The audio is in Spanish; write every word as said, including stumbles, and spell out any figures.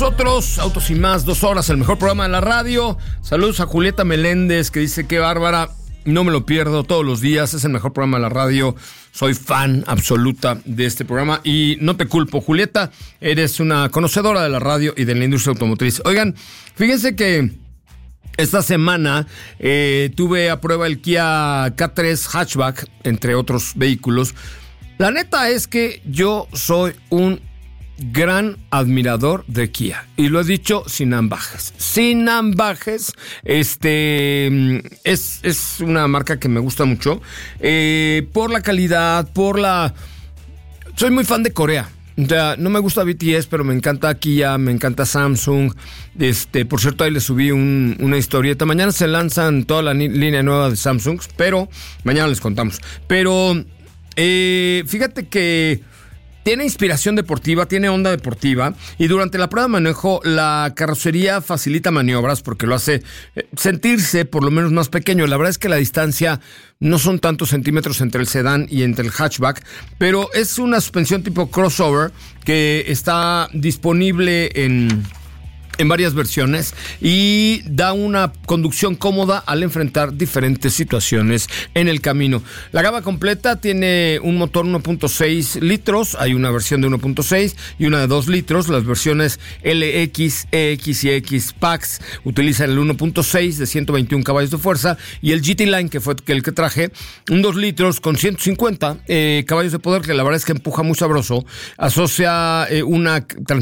Nosotros, Autos y Más, dos horas, el mejor programa de la radio. Saludos a Julieta Meléndez, que dice que bárbara, no me lo pierdo todos los días, es el mejor programa de la radio. Soy fan absoluta de este programa y no te culpo, Julieta, eres una conocedora de la radio y de la industria automotriz. Oigan, fíjense que esta semana eh, tuve a prueba el Kia K tres Hatchback, entre otros vehículos. La neta es que yo soy un gran admirador de Kia y lo he dicho sin ambajes, sin ambajes. Este es, es una marca que me gusta mucho eh, por la calidad, por la... Soy muy fan de Corea. O sea, no me gusta B T S, pero me encanta Kia, me encanta Samsung. Este, por cierto, ahí le subí un, una historieta. Mañana se lanzan toda la ni- línea nueva de Samsung, pero mañana les contamos. Pero eh, fíjate que tiene inspiración deportiva, tiene onda deportiva y durante la prueba de manejo la carrocería facilita maniobras porque lo hace sentirse por lo menos más pequeño. La verdad es que la distancia no son tantos centímetros entre el sedán y entre el hatchback, pero es una suspensión tipo crossover que está disponible en... en varias versiones y da una conducción cómoda al enfrentar diferentes situaciones en el camino. La gama completa tiene un motor uno punto seis litros, hay una versión de uno punto seis y una de dos litros. Las versiones L X, E X y X Packs utilizan el uno punto seis de ciento veintiún caballos de fuerza y el G T Line, que fue el que traje, un dos litros con ciento cincuenta eh, caballos de poder, que la verdad es que empuja muy sabroso. Asocia eh, una